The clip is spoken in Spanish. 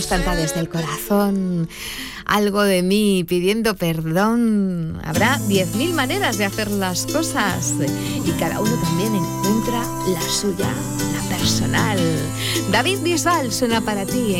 nos canta desde el corazón algo de mí pidiendo perdón. Habrá 10.000 maneras de hacer las cosas y cada uno también encuentra la suya, la personal. David Bisbal suena para ti